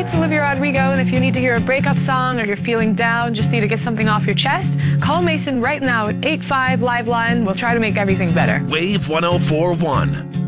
It's Olivia Rodrigo, and if you need to hear a breakup song or you're feeling down, just need to get something off your chest, call Mason right now at 85 Liveline. We'll try to make everything better. Wave 104.1.